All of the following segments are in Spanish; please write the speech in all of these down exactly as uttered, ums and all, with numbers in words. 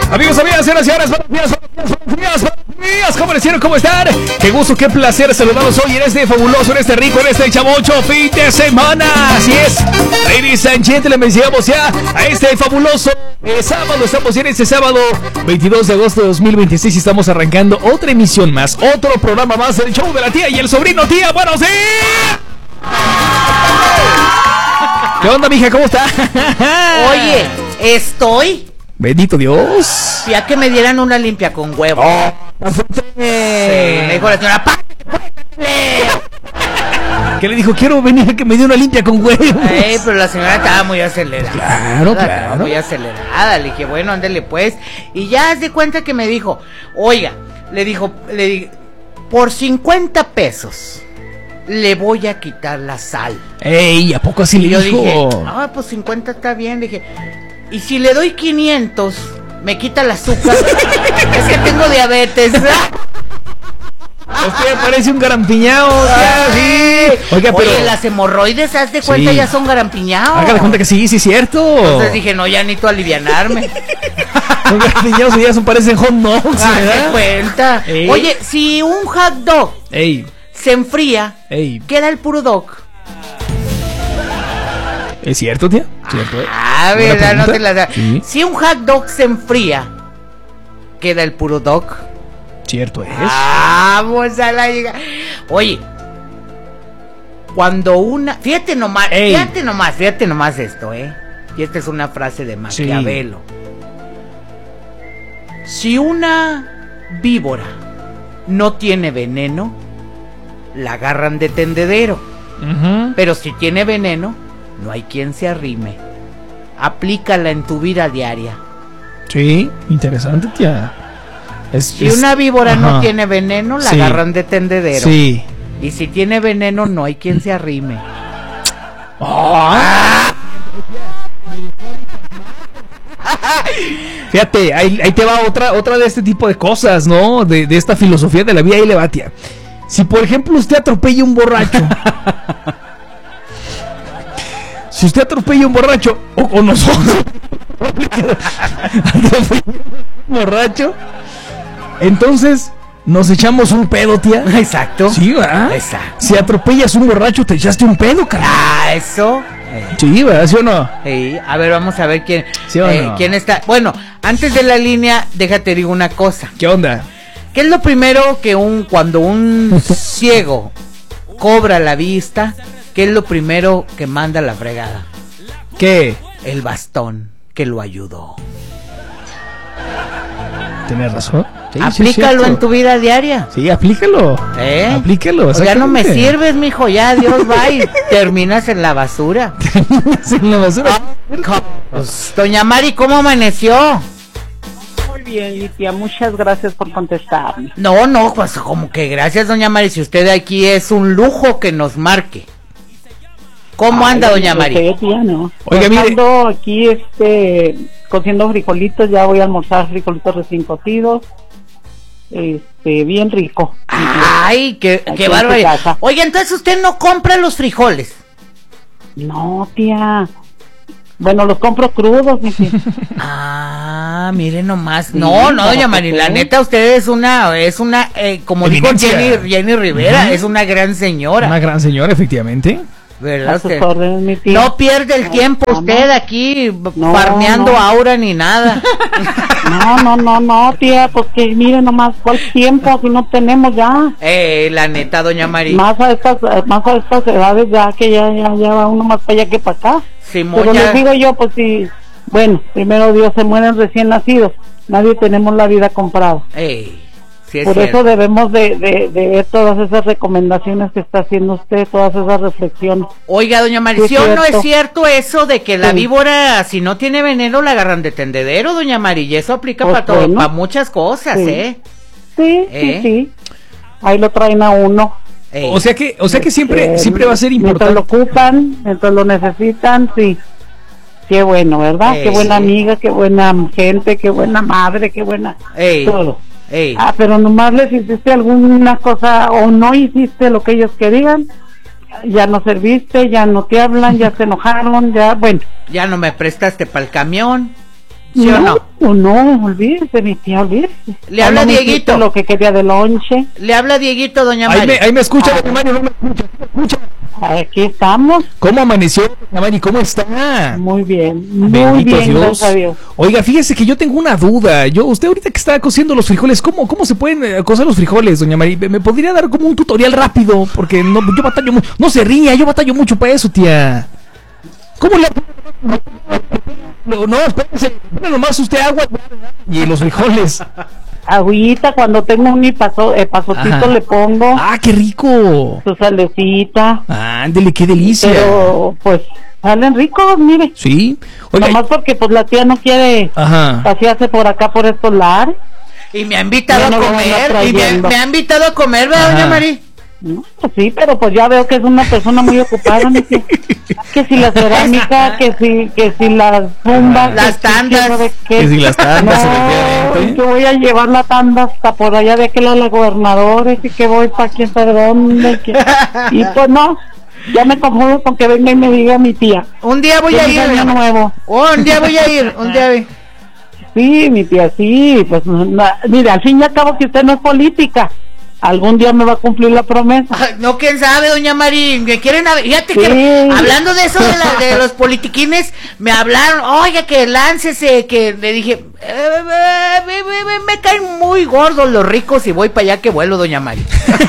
Amigos, amigas, señoras y señores, buenos días, buenos días, buenos días, buenos días. ¿Cómo les hicieron? ¿Cómo están? Qué gusto, qué placer saludarlos hoy en este fabuloso, en este rico, en este chamocho fin de semana. Así es, ladies and gentlemen, decíamos ya a este fabuloso eh, sábado. Estamos en este sábado veintidós de agosto de dos mil veintiséis y estamos arrancando otra emisión más, otro programa más del show de la tía y el sobrino. Tía, buenos días. ¿Qué onda, mija? ¿Cómo está? Oye, estoy... Bendito Dios. Ya que me dieran una limpia con huevo. Oh, sí, me dijo la señora, ¿qué le dijo? Quiero venir a que me dé una limpia con huevos. Ey, pero la señora estaba muy acelerada. Claro, claro. Estaba muy acelerada. Le dije, bueno, ándale pues. Y ya haz de cuenta que me dijo, oiga, le dijo, le dije, por cincuenta pesos le voy a quitar la sal. Ey, ¿a poco así le dijo? Yo dije, ah, pues cincuenta está bien. Le dije, y si le doy quinientos, me quita el azúcar. Es que tengo diabetes. Usted parece un garampiñado. Ya, sí. Oiga, pero... Oye, las hemorroides, haz de cuenta, sí, ya son garampiñados. Haga de cuenta que sí, sí es cierto. Entonces dije, no, ya necesito alivianarme. Los garampiñados ya son, parecen hot dogs. Haz de cuenta. Ey. Oye, si un hot dog Ey. se enfría, Ey. queda el puro dog. ¿Es cierto, tía? ¿Cierto? Ah, verdad, no te la da. ¿Sí? Si un hot dog se enfría, queda el puro dog. Cierto es. Vamos a la llega. Oye, cuando una, fíjate nomás, Ey. fíjate nomás, fíjate nomás esto, eh. Y esta es una frase de Maquiavelo. Sí. Si una víbora no tiene veneno, la agarran de tendedero. Uh-huh. Pero si tiene veneno, no hay quien se arrime. Aplícala en tu vida diaria. Sí, interesante, tía. Es, si es... una víbora Ajá. no tiene veneno, la sí. agarran de tendedero. Sí. Y si tiene veneno, no hay quien se arrime. Oh. Fíjate, ahí, ahí te va otra, otra de este tipo de cosas, ¿no? De, de esta filosofía de la vida. Ahí le va, tía. Si por ejemplo usted atropella un borracho. Si usted atropella un borracho, o, o nosotros un borracho, entonces nos echamos un pedo, tía. Exacto. Sí, ¿verdad? Exacto. Si atropellas un borracho, te echaste un pedo, cara. Ah, eso. Eh. Sí, ¿verdad? ¿Sí o no? Sí. A ver, vamos a ver quién, ¿Sí o eh, no? quién está. Bueno, antes de la línea, déjate digo una cosa. ¿Qué onda? ¿Qué es lo primero que un cuando un ciego cobra la vista? ¿Qué es lo primero que manda a la fregada? ¿Qué? El bastón que lo ayudó. Tienes razón. Sí, aplícalo sí, en tu vida diaria. Sí, aplícalo. ¿Eh? Aplícalo. O ya no me sirves, mijo, ya, Dios va y terminas en la basura. Terminas en la basura. Pues, doña Mari, ¿cómo amaneció? Muy bien, Litia, muchas gracias por contestarme. No, no, pues como que gracias, doña Mari, si usted aquí es un lujo que nos marque. ¿Cómo Ay, anda, doña Mari? Usted, tía, no. Oiga, mire. Ando aquí, este, cociendo frijolitos, ya voy a almorzar frijolitos recién cocidos. Este, bien rico. Ay, qué, qué bárbaro. Oiga, entonces usted no compra los frijoles. No, tía. Bueno, los compro crudos, mi tía. Ah, mire nomás. Sí, no, no, doña Mari, la neta, usted es una, es una, eh, como dijo Jenny, Jenny Rivera, uh-huh. es una gran señora. Una gran señora, efectivamente. ¿Verdad? Usted? Órdenes, mi tía. No pierde el tiempo no, usted aquí no, farmeando no. aura ni nada. No, no, no, no, tía, porque mire nomás, ¿cuál tiempo si no tenemos ya? Eh, la neta, doña María. Más a estas, más a estas edades ya que ya, ya, ya va uno más para allá que para acá. Sí, pero les digo yo, pues sí, bueno, primero Dios, se mueren recién nacidos, nadie tenemos la vida comprada. Ey. Sí, Por cierto. eso debemos de, de, de ver todas esas recomendaciones que está haciendo usted, todas esas reflexiones. Oiga, doña Marición, ¿no es cierto eso de que la sí. víbora, si no tiene veneno, la agarran de tendedero, doña Mari? Y eso aplica pues para bueno. para muchas cosas, sí. ¿eh? Sí, ¿Eh? sí, sí. Ahí lo traen a uno. Ey. O sea que, o sea que siempre, eh, siempre va a ser importante. Mientras lo ocupan, mientras lo necesitan, sí. Qué bueno, ¿verdad? Ey. Qué buena amiga, qué buena gente, qué buena madre, qué buena Ey. todo. Ey. Ah, pero nomás les hiciste alguna cosa o no hiciste lo que ellos querían, ya no serviste, ya no te hablan, ya se enojaron, ya, bueno. Ya no me prestaste para el camión, ¿sí no, o no? no, olvídese, mi tía, olvídese. Le habla no Dieguito. Lo que quería de lonche. Le habla Dieguito, doña Mari. Ahí me, ahí me escucha, doña Mari, no me escucha, ¿me escucha? Aquí estamos. ¿Cómo amaneció, doña Mari? ¿Cómo está? Muy bien, muy Bendito bien, Dios. gracias a Dios. Oiga, fíjese que yo tengo una duda. Yo, usted ahorita que está cociendo los frijoles, ¿cómo, cómo se pueden eh, cocer los frijoles, doña Mari? ¿Me podría dar como un tutorial rápido? Porque no, yo batallo mucho. No se ría, yo batallo mucho para eso, tía. ¿Cómo le... No, no, espérese. Pone nomás usted agua y los frijoles. Agüita, cuando tengo un paso, eh, pasotito Ajá. le pongo. ¡Ah, qué rico! Su salecita. Ándele, qué delicia. Pero, pues, salen ricos, mire. Sí. Oiga, nomás porque, pues, la tía no quiere Ajá. pasearse por acá, por estos lares. Y me ha invitado no a comer, y me, me ha invitado a comer, ¿verdad, doña Mari? No, pues sí, pero pues ya veo que es una persona muy ocupada, ¿no? que, que si la cerámica, que si que si la zumba, las que tandas, si, que, que si las tandas, no, que voy a llevar la tanda hasta por allá de aquel a los gobernadores y que voy para quién sabe dónde, que, y pues no, ya me confundo con que venga y me diga mi tía. Un día voy a ir, año nuevo. Oh, un día voy a ir, un día voy. Sí, mi tía, sí, pues na, mire, al fin y al cabo que usted no es política. Algún día me va a cumplir la promesa. Ay, no, quién sabe, doña Mari. Me quieren, fíjate sí. que hablando de eso de, la, de los politiquines, me hablaron, oiga, que láncese, que le dije, eh, eh, me, me, me caen muy gordos los ricos y voy para allá que vuelo, doña Mari.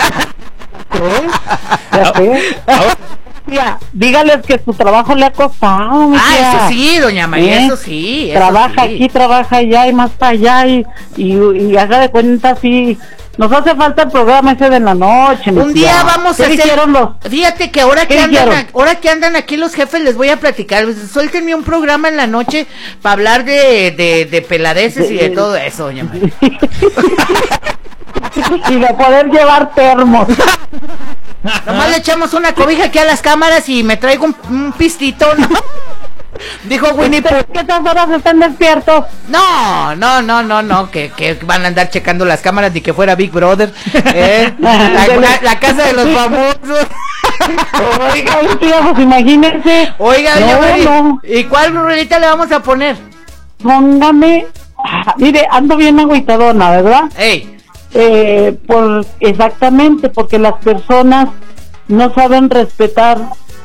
¿Ya sé? Tía, dígales que su trabajo le ha costado. Ah, tía. Eso sí, doña María, ¿Eh? eso sí. Eso trabaja sí. aquí, trabaja allá y más para allá y, y, y haga de cuenta sí. Nos hace falta el programa ese de la noche. Un día tía. vamos a hacer. Los... Fíjate que ahora que andan, a, ahora que andan aquí los jefes les voy a platicar. Suéltenme un programa en la noche para hablar de, de, de peladeces de, y de todo eso, doña María. Y de poder llevar termos. Nomás le echamos una cobija aquí a las cámaras y me traigo un, un pistito, ¿no? Dijo Winnie Pooh. ¿Qué tantas horas están despiertos? No, no, no, no, no, que, que van a andar checando las cámaras ni que fuera Big Brother. ¿eh? la, la, la casa de los famosos. Oiga, tía, pues imagínense. Oiga, doña Mari, no. ¿Y cuál rolita le vamos a poner? Póngame. Ah, mire, ando bien agüitadona, ¿verdad? Ey. Eh, por exactamente porque las personas no saben respetar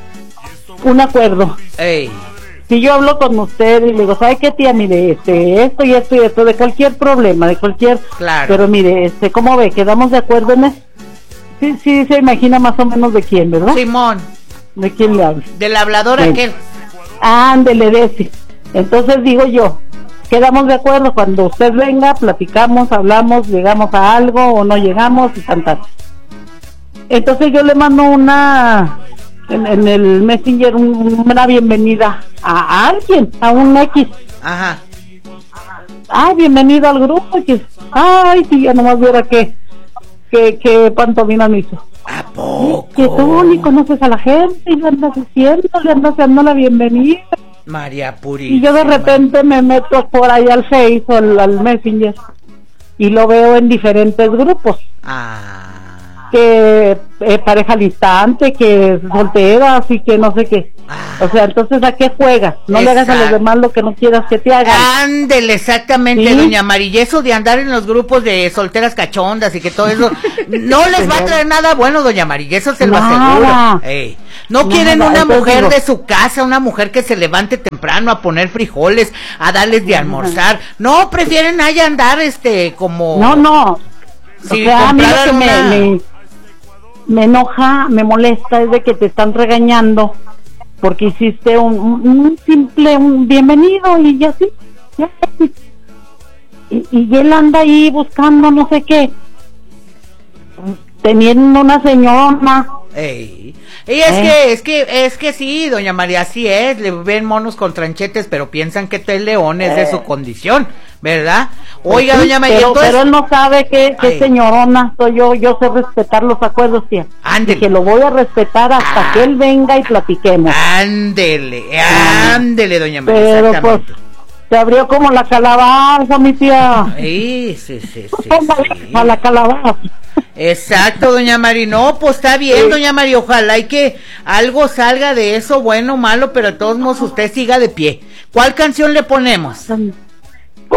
un acuerdo. Ey. Si yo hablo con usted y le digo, ¿sabe qué, tía? Mire, este, esto y esto y esto, de cualquier problema, de cualquier... Claro. Pero mire, este, ¿cómo ve? ¿Quedamos de acuerdo en eso? Sí, sí, se imagina más o menos de quién, ¿verdad? Simón. ¿De quién le habla? Del hablador sí. aquel. Ándele, de ese. Entonces digo yo, quedamos de acuerdo, cuando usted venga, platicamos, hablamos, llegamos a algo o no llegamos y fantástico. Entonces yo le mando una... En, en el Messenger un, una bienvenida a, a alguien, a un X. Ajá. Ah, bienvenido al grupo X. Ay, si ya nomás viera que que, que pantomima me hizo. ¿A poco? Que tú ni conoces a la gente y le andas diciendo, le andas dando la bienvenida. María Purísima. Y yo de repente me meto por ahí al Face o al, al Messenger y lo veo en diferentes grupos. Ah. Que eh, pareja listante, que soltera, así que no sé qué. Ah, o sea, entonces ¿a qué juegas? No exacto. le hagas a los demás lo que no quieras que te hagan. Ándele, exactamente, ¿sí? Doña Mari, y eso de andar en los grupos de solteras cachondas y que todo eso no les va a traer nada bueno, doña Mari, eso se lo aseguro. Ey. No, no quieren nada, una mujer digo, de su casa, una mujer que se levante temprano a poner frijoles, a darles de almorzar. No, prefieren allá andar este como No, no. Si o sea, a mí lo que una... me, me me enoja, me molesta es de que te están regañando porque hiciste un, un, un simple un bienvenido y ya sí, ya, y, y él anda ahí buscando no sé qué, teniendo una señora. Ey. Y es eh. que, es que, es que sí, doña María, así es, le ven monos con tranchetes, pero piensan que el león es eh. de su condición, ¿verdad? Oiga, sí, doña María, pero, entonces... pero él no sabe que, que señorona soy yo, yo sé respetar los acuerdos, tía. Ándele. Y que lo voy a respetar hasta ah. que él venga y platiquemos. Ándele, ándele, doña María, pero exactamente. Pues, se abrió como la calabaza, mi tía. Sí, sí, sí, sí, sí. A la calabaza. Exacto, doña Mari, no, pues está bien, sí. Doña Mari, ojalá y que algo salga de eso, bueno o malo, pero de todos modos usted siga de pie. ¿Cuál canción le ponemos?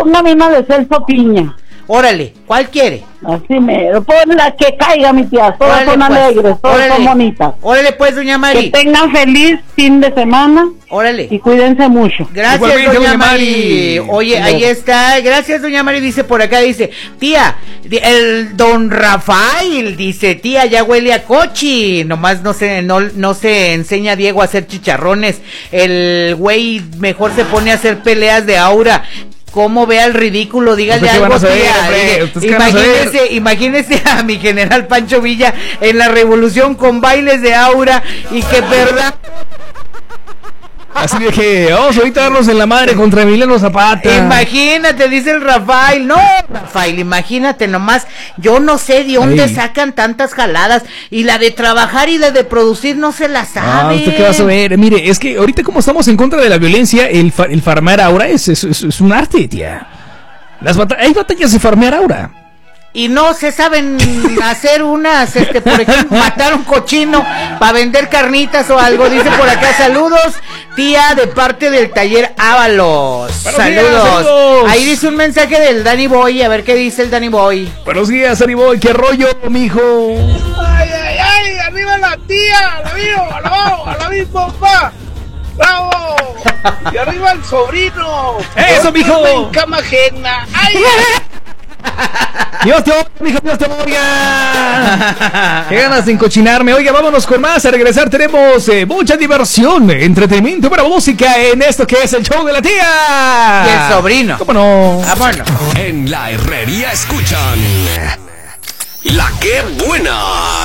póngame una de Celso Piña. Órale, ¿cuál quiere? Así mero, pon la que caiga, mi tía. Todas Órale, son pues. alegres, todas Órale. son bonitas. Órale, pues, doña Mari. Que tengan feliz fin de semana. Órale. Y cuídense mucho. Gracias, Igualmente, doña doña Mari. Mari. Oye, ahí está. Gracias, doña Mari. Dice por acá, dice, tía, di- el don Rafael, dice, tía, ya huele a cochi. Nomás no se, no, no se enseña a Diego a hacer chicharrones. El güey mejor se pone a hacer peleas de aura. ¿Cómo ve al ridículo? Dígale ¿Ustedes qué algo, van a saber, tía. hombre? Dile, ¿Ustedes qué van a saber? Imagínese, imagínese a mi general Pancho Villa en la revolución con bailes de aura y que verdad. Así de que vamos ahorita a darnos en la madre contra Emiliano Zapata. Imagínate, dice el Rafael. No, Rafael, imagínate nomás. Yo no sé de dónde Ay. sacan tantas jaladas. Y la de trabajar y la de producir no se la Ah, sabe. ¿usted qué va a saber? Mire, es que ahorita como estamos en contra de la violencia, el, fa- el farmear aura es, es, es- es un arte, tía. Las bata- hay batallas de farmear aura. Y no se saben hacer unas, este, por ejemplo, matar un cochino para vender carnitas o algo. Dice por acá, saludos, tía, de parte del taller Ábalos. Buenos días, Saludos. saludos. Ahí dice un mensaje del Danny Boy, a ver qué dice el Danny Boy. Buenos días, Ariboy, qué rollo, mijo. ¡Ay, ay, ay! ¡Arriba la tía! ¡La vivo! ¡La ¡A la misma papá! ¡Bravo! ¡Y arriba el sobrino! ¡Eso, Yo mijo! duermo en cama ajena! ¡Ay! Dios te oiga, mijo, Dios te oiga. Qué ganas de encochinarme. Oiga, vámonos con más. A regresar tenemos eh, mucha diversión, entretenimiento, buena música en esto que es el show de la tía. Y el sobrino. ¿Cómo no? Ah, bueno. En la herrería escuchan La que buena.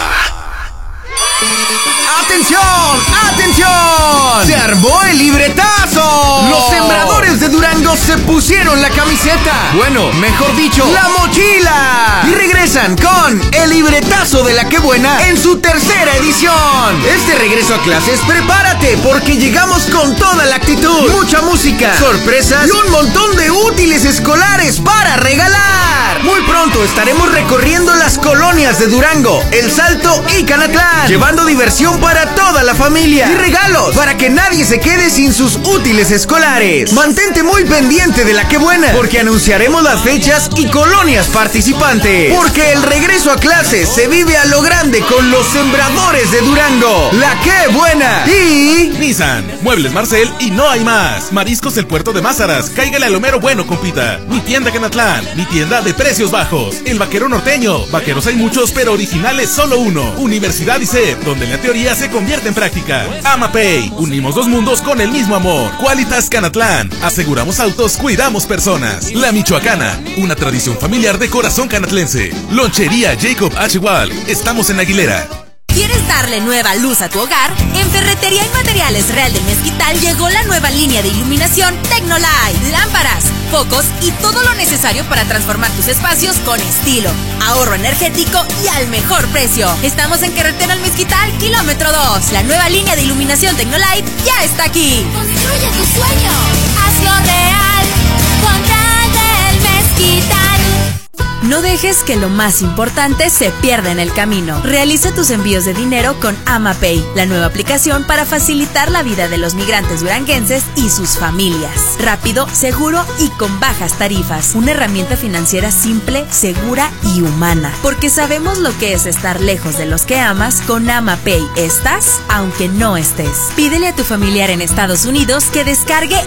¡Atención! ¡Atención! ¡Se armó el libretazo! Los sembradores de Durango se pusieron la camiseta. Bueno, mejor dicho, la mochila. Y regresan con el libretazo de La que buena en su tercera edición. Este regreso a clases, prepárate porque llegamos con toda la actitud. Mucha música, sorpresas y un montón de útiles escolares para regalar. Muy pronto estaremos recorriendo las colonias de Durango, El Salto y Canatlán, llevando diversión para toda la familia y regalos para que nadie se quede sin sus útiles escolares. Mantente muy pendiente de La que buena porque anunciaremos las fechas y colonias participantes. Porque el regreso a clases se vive a lo grande con los sembradores de Durango. La que buena y Nissan, Muebles Marcel y no hay más. Mariscos El Puerto de Mázaras, cáigale a lo mero bueno, compita. Mi tienda Canatlán, mi tienda de precios bajos. El Vaquero Norteño, vaqueros hay muchos, pero originales solo uno. Universidad I C E P, donde la teoría se convierte en práctica. AmaPay, unimos dos mundos con el mismo amor. Qualitas Canatlán, aseguramos autos, cuidamos personas. La Michoacana, una tradición familiar de corazón canatlense. Lonchería Jacob H. Wall, estamos en Aguilera. ¿Quieres darle nueva luz a tu hogar? En Ferretería y Materiales Real del Mezquital llegó la nueva línea de iluminación Tecnolight. Lámparas, focos y todo lo necesario para transformar tus espacios con estilo, ahorro energético y al mejor precio. Estamos en Carretera al Mezquital, kilómetro dos. La nueva línea de iluminación Tecnolight ya está aquí. Construye tu sueño. Hazlo real con Real del Mezquital. No dejes que lo más importante se pierda en el camino. Realiza tus envíos de dinero con AmaPay, la nueva aplicación para facilitar la vida de los migrantes duranguenses y sus familias. Rápido, seguro y con bajas tarifas. Una herramienta financiera simple, segura y humana. Porque sabemos lo que es estar lejos de los que amas. Con AmaPay estás, aunque no estés. Pídele a tu familiar en Estados Unidos que descargue